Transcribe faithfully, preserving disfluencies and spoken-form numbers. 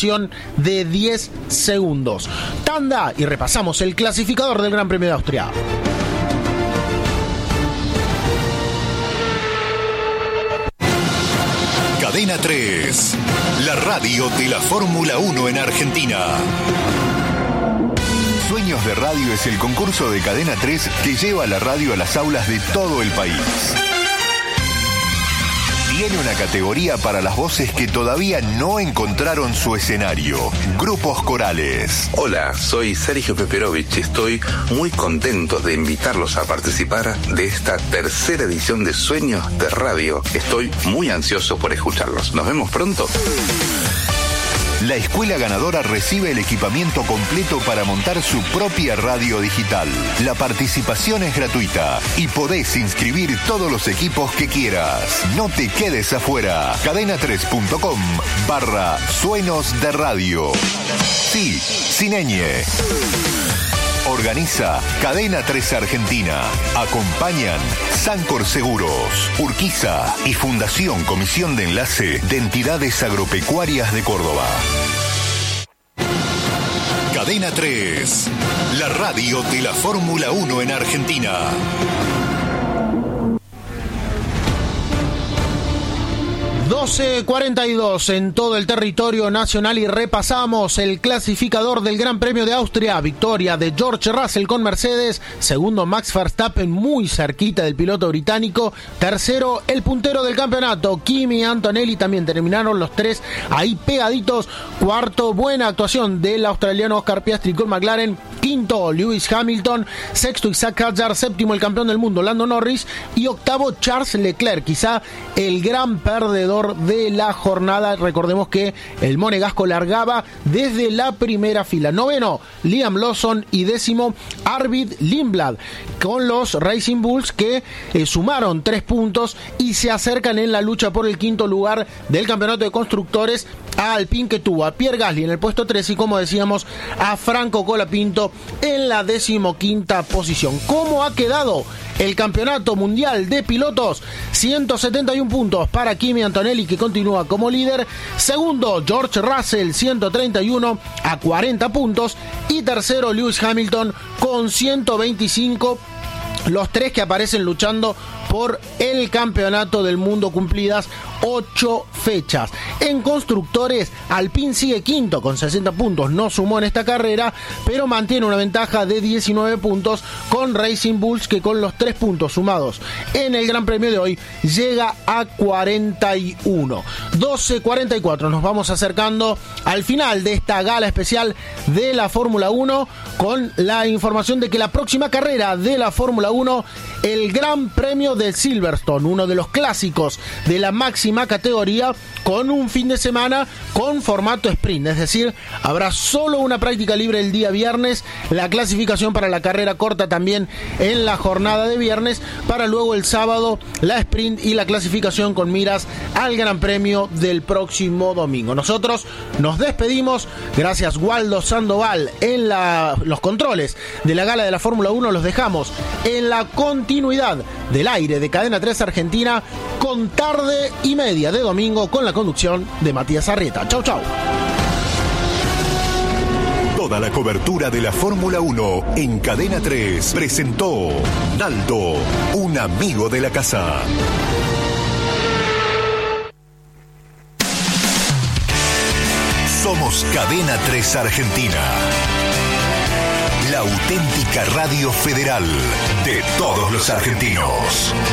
de diez segundos. Tanda y repasamos el clasificador del Gran Premio de Austria. Cadena tres, la radio de la Fórmula uno en Argentina. Sueños de Radio es el concurso de Cadena tres que lleva la radio a las aulas de todo el país. Tiene una categoría para las voces que todavía no encontraron su escenario. Grupos corales. Hola, soy Sergio Peperovich. Estoy muy contento de invitarlos a participar de esta tercera edición de Sueños de Radio. Estoy muy ansioso por escucharlos. Nos vemos pronto. La escuela ganadora recibe el equipamiento completo para montar su propia radio digital. La participación es gratuita y podés inscribir todos los equipos que quieras. No te quedes afuera. cadena tres punto com barra Sueños de Radio. Sí, sin ñ. Organiza Cadena tres Argentina. Acompañan Sancor Seguros, Urquiza y Fundación Comisión de Enlace de Entidades Agropecuarias de Córdoba. Cadena tres, la radio de la Fórmula uno en Argentina. doce cuarenta y dos en todo el territorio nacional y repasamos el clasificador del Gran Premio de Austria. Victoria de George Russell con Mercedes, segundo Max Verstappen muy cerquita del piloto británico, tercero el puntero del campeonato Kimi Antonelli, también terminaron los tres ahí pegaditos, cuarto buena actuación del australiano Oscar Piastri con McLaren, quinto Lewis Hamilton, sexto Isaac Hadjar, séptimo el campeón del mundo Lando Norris y octavo Charles Leclerc, quizá el gran perdedor de la jornada. Recordemos que el monegasco largaba desde la primera fila. Noveno Liam Lawson y décimo Arvid Lindblad con los Racing Bulls que eh, sumaron tres puntos y se acercan en la lucha por el quinto lugar del campeonato de constructores a Alpine, que tuvo a Pierre Gasly en el puesto tres y, como decíamos, a Franco Colapinto en la decimoquinta posición. ¿Cómo ha quedado el campeonato mundial de pilotos? ciento setenta y uno puntos para Kimi Antonelli, que continúa como líder. Segundo, George Russell, ciento treinta y uno a cuarenta puntos. Y tercero, Lewis Hamilton con ciento veinticinco. Los tres que aparecen luchando por el campeonato del mundo, cumplidas ocho fechas. En constructores, Alpine sigue quinto con sesenta puntos, no sumó en esta carrera, pero mantiene una ventaja de diecinueve puntos con Racing Bulls, que con los tres puntos sumados en el Gran Premio de hoy llega a cuarenta y uno. doce cuarenta y cuatro, nos vamos acercando al final de esta gala especial de la Fórmula uno con la información de que la próxima carrera de la Fórmula uno, el Gran Premio de Silverstone, uno de los clásicos de la máxima categoría, con un fin de semana con formato sprint, es decir, habrá solo una práctica libre el día viernes, la clasificación para la carrera corta también en la jornada de viernes, para luego el sábado la sprint y la clasificación con miras al Gran Premio del próximo domingo. Nosotros nos despedimos, gracias Waldo Sandoval en la, los controles de la gala de la Fórmula uno, los dejamos en la continuidad del aire de Cadena tres Argentina con Tarde y Media de domingo, con la conducción de Matías Arrieta. Chau, chau. Toda la cobertura de la Fórmula uno en Cadena tres presentó Naldo, un amigo de la casa. Somos Cadena tres Argentina, la auténtica radio federal de todos los argentinos.